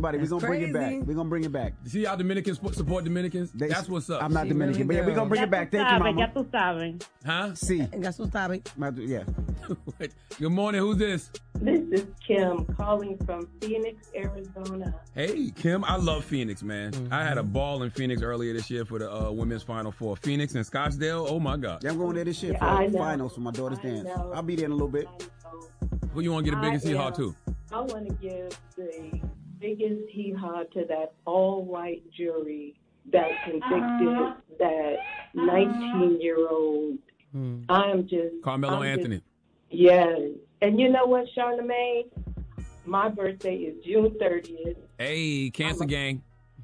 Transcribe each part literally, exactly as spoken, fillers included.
about it. We're gonna bring it back. We're gonna bring it back. See how Dominicans support Dominicans? They, That's what's up. I'm not she Dominican, really but yeah, we're gonna bring ya it back. Thank sabe, you, mama. Ya tú sabes. Huh? Sí. Ya tú sabes. Yeah. Good morning. Who's this? This is Kim calling from Phoenix, Arizona. Hey, Kim. I love Phoenix, man. Mm-hmm. I had a ball in Phoenix earlier this year for the uh, women's Final Four. Phoenix and Scottsdale. Oh my God. Yeah, I'm going there this year Yeah, for I the know. finals for my daughter's I dance. know. I'll be there in a little bit. Who you want to get a biggest I hee-haw am- to? I want to give the biggest hee-haw to that all-white jury that convicted that nineteen-year-old. I am just... Carmelo I'm Anthony. Just, yes. And you know what, Charlamagne? My birthday is June thirtieth. Hey, Cancer Gang.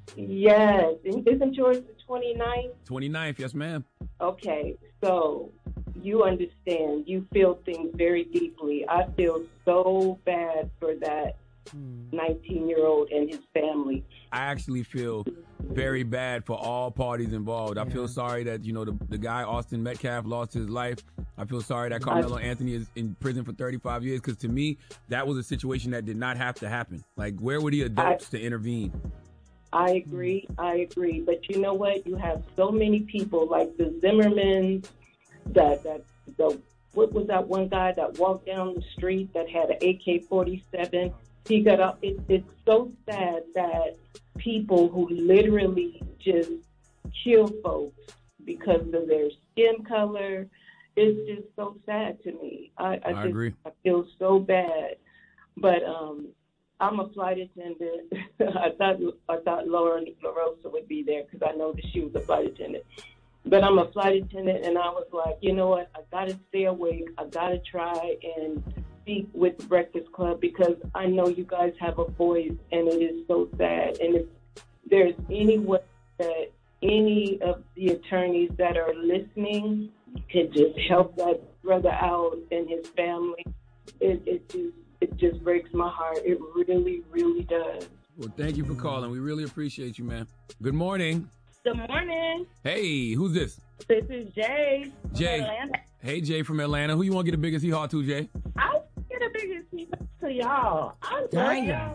Yes. And isn't yours the twenty-ninth? twenty-ninth, yes, ma'am. Okay, so you understand. You feel things very deeply. I feel so bad for that nineteen-year-old and his family. I actually feel very bad for all parties involved. I feel sorry that, you know, the, the guy, Austin Metcalf, lost his life. I feel sorry that Carmelo Anthony is in prison for thirty-five years because, to me, that was a situation that did not have to happen. Like, where were the adults I, to intervene? I agree. I agree. But you know what? You have so many people like the Zimmermans, that, that the, what was that one guy that walked down the street that had an A K forty-seven? He got up. It, it's so sad that people who literally just kill folks because of their skin color, it's just so sad to me. I, I, I just, agree. I feel so bad. But um, I'm a flight attendant. I thought I thought Lauren LaRosa would be there because I know that she was a flight attendant. But I'm a flight attendant, and I was like, you know what? I got to stay awake. I got to try and speak with the Breakfast Club because I know you guys have a voice, and it is so sad. And if there's any way that any of the attorneys that are listening could just help that brother out and his family, it, it just it just breaks my heart. It really, really does. Well, thank you for calling. We really appreciate you, man. Good morning. Good morning. Hey, who's this? This is Jay. from Jay. Atlanta. Hey, Jay from Atlanta. Who you want to get the biggest hee-haw to, Jay? I'll get a biggest hee-haw to y'all. I love Damn. y'all.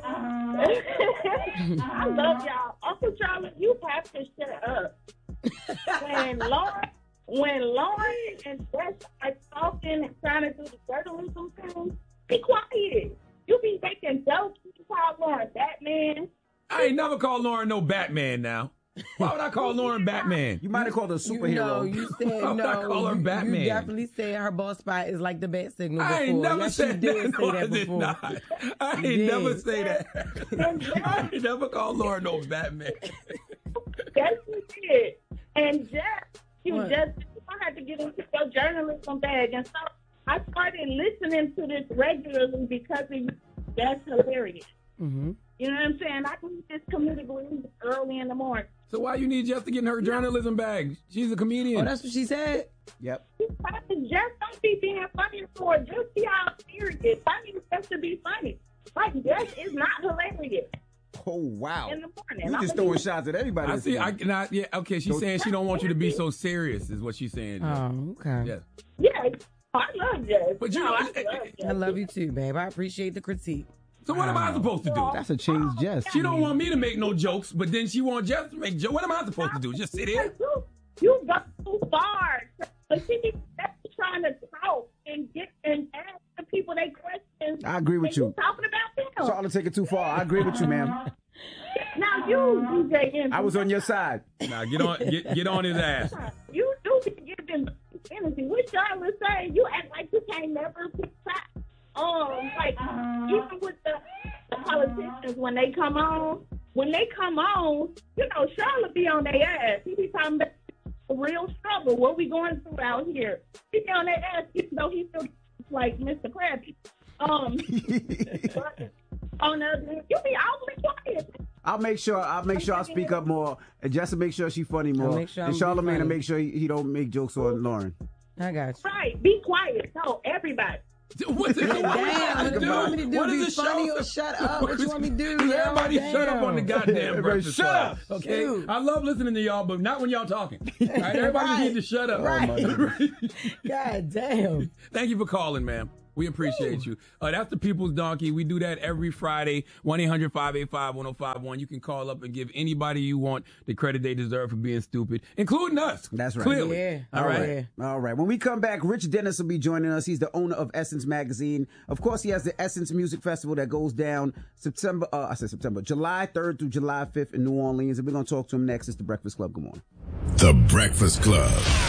I love y'all. Uncle Charlie, you have to shut up. When Lauren, when Lauren and Jess are talking and trying to do the journalism thing, be quiet. You be making jokes. You call Lauren Batman. I ain't never called Lauren no Batman now. Why would I call Lauren Batman? You might have called her a superhero. No, you said Why would I no. call her you, Batman? you definitely said her ball spot is like the bat signal before. I ain't never yes, said you that. did No, say I that did before. not. I You ain't did. never say that. I ain't never called Lauren no Batman. Yes, you did. And Jess, you What? just I had to get into your journalism bag, and so I started listening to this regularly because of you. That's hilarious. Mm-hmm. You know what I'm saying? I can this comedic relief early in the morning. So why you need Jess to get in her journalism bag? She's a comedian. Oh, that's what she said? Yep. Just don't be being funny for it. Just be all serious. I need Jess to be funny. Like, Jess is not hilarious Oh, wow. in the morning. You I'm just gonna throwing be- shots at everybody. I this see. I morning. cannot. Yeah. Okay. She's Don't- saying she don't want you to be so serious. Is what she's saying. Oh, okay. Yes. Yeah, I love Jess. But you no, know- I love Jess. I love you too, babe. I appreciate the critique. So what am I supposed to do? That's a change, Jess. She don't want me to make no jokes, but then she wants Jess to make jokes. What am I supposed to do? Just sit here? You, you got too far. But she be trying to talk and get and ask the people they questions. I agree with and you. talking about them. Charlotte, take it too far. I agree with you, ma'am. Now you, D J Envy, I was on your side. Nah, get on, get, get on his ass. You do be giving energy. What Charlotte say? You act like you can't never pick sides. Um, like even with the, the politicians when they come on, when they come on, you know, Charlotte be on their ass. He be talking about the real struggle, what we going through out here. He be on their ass, even though he feels like Mister Krabby. Um, but on the other hand, you be awfully quiet. I'll make sure. I'll make sure I speak up more, and just to make sure she's funny I'll more. make sure and I'm Charlamagne to funny. make sure he, he don't make jokes on Lauren. I got you. Right, be quiet. No, everybody. What, Hey, what damn, what do do you want me to do? What Be is the funny show? or shut up? What you want me to do, yo? Everybody shut up on the Damn. goddamn Everybody Breakfast shut Club, up. okay? Shoot. I love listening to y'all, but not when y'all talking. All right, everybody Right. needs to shut up. Right. God damn. Thank you for calling, ma'am. We appreciate you. Uh, that's the People's Donkey. We do that every Friday. one eight hundred five eight five one oh five one. You can call up and give anybody you want the credit they deserve for being stupid, including us. That's right. Clearly. Yeah. All right. Yeah. All right. When we come back, Rich Dennis will be joining us. He's the owner of Essence Magazine. Of course, he has the Essence Music Festival that goes down September, uh, I said September, July third through July fifth in New Orleans. And we're going to talk to him next. It's The Breakfast Club. Good morning. The Breakfast Club.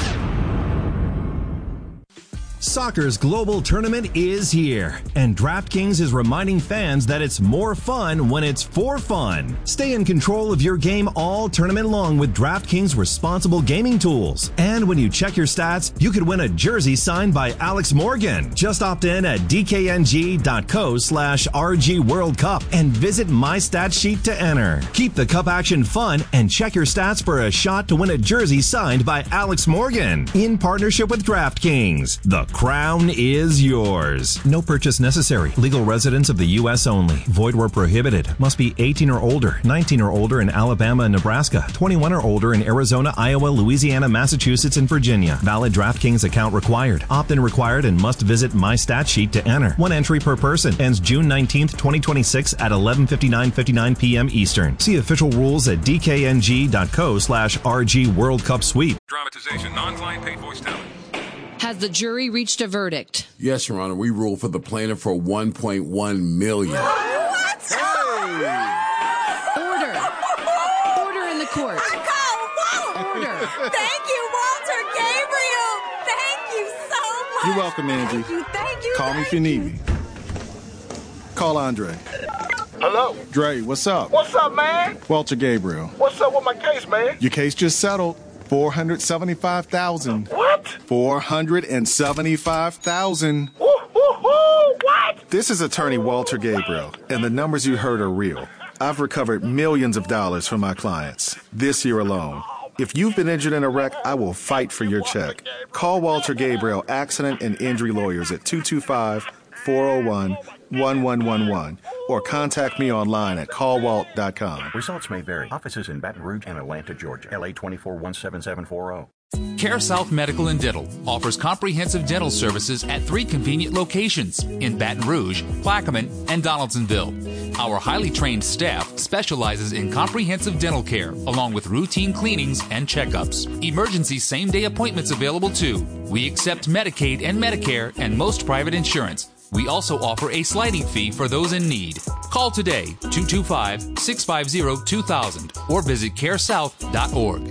Soccer's global tournament is here, and DraftKings is reminding fans that it's more fun when it's for fun. Stay in control of your game all tournament long with DraftKings responsible gaming tools. And when you check your stats, you could win a jersey signed by Alex Morgan. Just opt in at dkng.co slash RG World Cup and visit My Stat Sheet to enter. Keep the cup action fun and check your stats for a shot to win a jersey signed by Alex Morgan in partnership with DraftKings. The crown is yours. No purchase necessary. Legal residents of the U S only. Void where prohibited. Must be eighteen or older, nineteen or older in Alabama and Nebraska, twenty-one or older in Arizona, Iowa, Louisiana, Massachusetts, and Virginia. Valid DraftKings account required. Opt-in required and must visit My Stat Sheet to enter. One entry per person. Ends June nineteenth, twenty twenty-six at eleven fifty-nine fifty-nine p.m. Eastern. See official rules at dkng.co slash RG World Cup Sweep. Dramatization, non-client paid voice talent. Has the jury reached a verdict? Yes, Your Honor. We ruled for the plaintiff for one point one million dollars. What? Hey! Order. Order in the court. Order. Thank you, Walter Gabriel. Thank you so much. You're welcome, Angie. Thank you. Thank you. Call me if you need me. Call Andre. Hello? Dre, what's up? What's up, man? Walter Gabriel. What's up with my case, man? Your case just settled. four hundred seventy-five thousand dollars. What? four hundred seventy-five thousand dollars. Woo, woo, woo, what? This is attorney Walter Gabriel, and the numbers you heard are real. I've recovered millions of dollars from my clients this year alone. If you've been injured in a wreck, I will fight for your check. Call Walter Gabriel Accident and Injury Lawyers at two two five, four oh one, one one one one or contact me online at call walt dot com. Results may vary. Offices in Baton Rouge and Atlanta, Georgia. L A twenty-four one seven seven four zero. CareSouth Medical and Dental offers comprehensive dental services at three convenient locations in Baton Rouge, Plaquemine, and Donaldsonville. Our highly trained staff specializes in comprehensive dental care, along with routine cleanings and checkups. Emergency same-day appointments available too. We accept Medicaid and Medicare and most private insurance. We also offer a sliding fee for those in need. Call today, two two five, six five zero, two thousand, or visit care south dot org.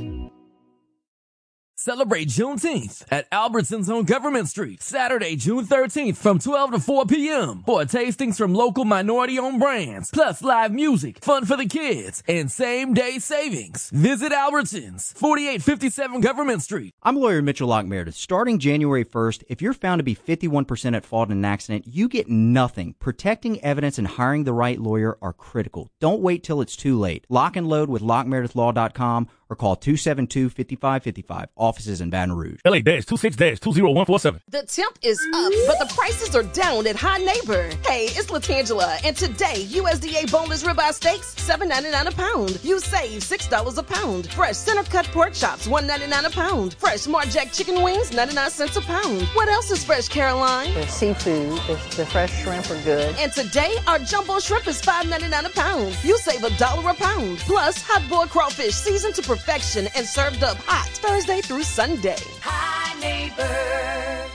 Celebrate Juneteenth at Albertsons on Government Street, Saturday, June thirteenth from twelve to four p.m. for tastings from local minority-owned brands, plus live music, fun for the kids, and same-day savings. Visit Albertsons, forty-eight fifty-seven Government Street. I'm lawyer Mitchell Lock Meredith. Starting January first, if you're found to be fifty-one percent at fault in an accident, you get nothing. Protecting evidence and hiring the right lawyer are critical. Don't wait till it's too late. Lock and load with lock meredith law dot com or call two seven two, five five five five. Offices in Baton Rouge. L A two six two zero one four seven. The temp is up, but the prices are down at High Neighbor. Hey, it's LaTangela, and today, U S D A boneless ribeye steaks, seven ninety-nine a pound. You save six dollars a pound. Fresh center cut pork chops, one ninety-nine a pound. Fresh Marjack chicken wings, ninety-nine cents a pound. What else is fresh, Caroline? The seafood, the, the fresh shrimp are good. And today, our jumbo shrimp is five ninety-nine a pound. You save a dollar a pound. Plus, hot boiled crawfish seasoned to perfection and served up hot Thursday through Sunday. Hi, neighbor.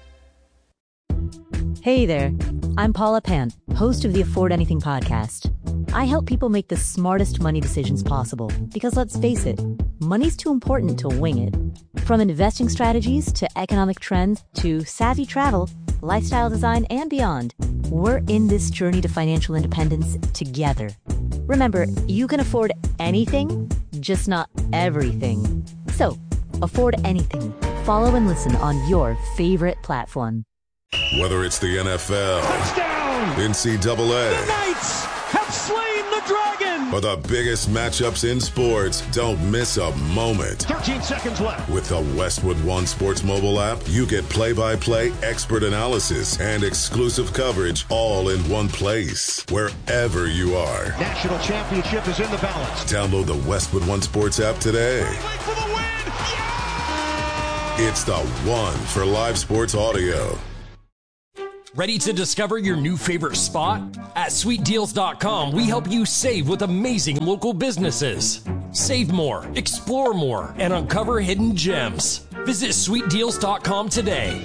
Hey there, I'm Paula Pant, host of the Afford Anything podcast. I help people make the smartest money decisions possible because, let's face it, money's too important to wing it. From investing strategies to economic trends to savvy travel, lifestyle design, and beyond, we're in this journey to financial independence together. Remember, you can afford anything, just not everything. So, afford anything. Follow and listen on your favorite platform. Whether it's the N F L, touchdown, N C double A, the Knights have slain the dragon, or the biggest matchups in sports, don't miss a moment. thirteen seconds left. With the Westwood One Sports mobile app, you get play-by-play, expert analysis, and exclusive coverage all in one place, wherever you are. National championship is in the balance. Download the Westwood One Sports app today. For the win. Yeah! It's the one for live sports audio. Ready to discover your new favorite spot? At sweet deals dot com, we help you save with amazing local businesses. Save more, explore more, and uncover hidden gems. Visit sweet deals dot com today.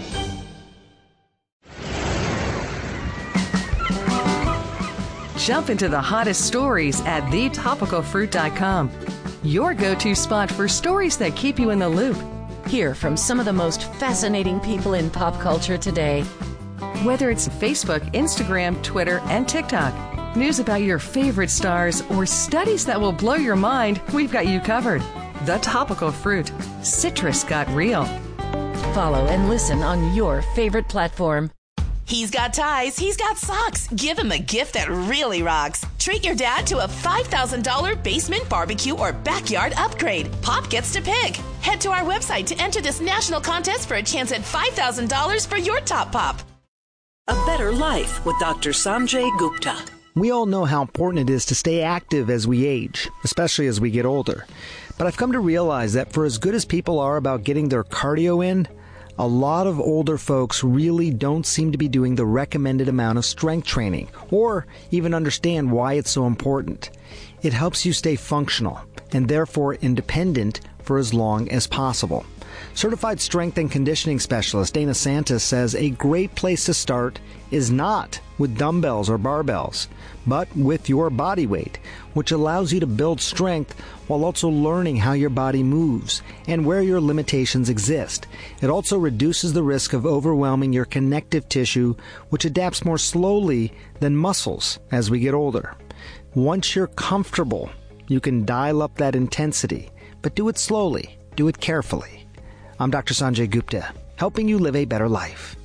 Jump into the hottest stories at the topical fruit dot com. Your go-to spot for stories that keep you in the loop. Hear from some of the most fascinating people in pop culture today. Whether it's Facebook, Instagram, Twitter, and TikTok, news about your favorite stars, or studies that will blow your mind, we've got you covered. The Topical Fruit. Citrus got real. Follow and listen on your favorite platform. He's got ties, he's got socks. Give him a gift that really rocks. Treat your dad to a five thousand dollars basement barbecue or backyard upgrade. Pop gets to pick. Head to our website to enter this national contest for a chance at five thousand dollars for your top pop. A Better Life with Doctor Sanjay Gupta. We all know how important it is to stay active as we age, especially as we get older. But I've come to realize that for as good as people are about getting their cardio in, a lot of older folks really don't seem to be doing the recommended amount of strength training, or even understand why it's so important. It helps you stay functional, and therefore independent for as long as possible. Certified strength and conditioning specialist Dana Santos says a great place to start is not with dumbbells or barbells, but with your body weight, which allows you to build strength while also learning how your body moves and where your limitations exist. It also reduces the risk of overwhelming your connective tissue, which adapts more slowly than muscles as we get older. Once you're comfortable, you can dial up that intensity, but do it slowly, do it carefully. I'm Doctor Sanjay Gupta, helping you live a better life.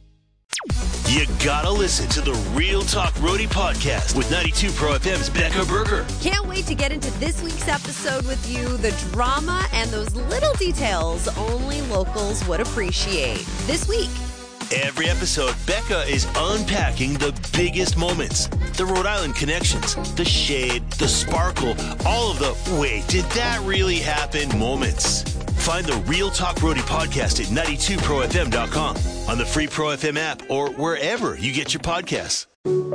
You gotta listen to the Real Talk Roadie podcast with ninety-two Pro F M's Becca Berger. Can't wait to get into this week's episode with you. The drama and those little details only locals would appreciate. This week. Every episode, Becca is unpacking the biggest moments. The Rhode Island connections, the shade, the sparkle, all of the wait, did that really happen moments. Find the Real Talk Roadie podcast at ninety-two pro f m dot com, on the free Pro F M app, or wherever you get your podcasts.